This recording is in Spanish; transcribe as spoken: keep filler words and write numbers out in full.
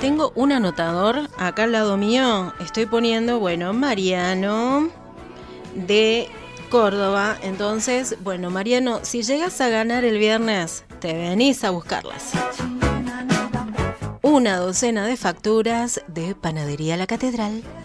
tengo un anotador acá al lado mío. Estoy poniendo, bueno, Mariano de Córdoba. Entonces, bueno, Mariano, si llegas a ganar el viernes, te venís a buscarlas. Una docena de facturas de Panadería La Catedral.